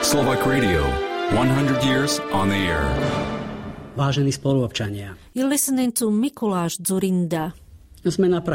Slovak Radio, 100 years on the air. Vážení spoluobčania, You're listening to Mikuláš Dzurinda. sme na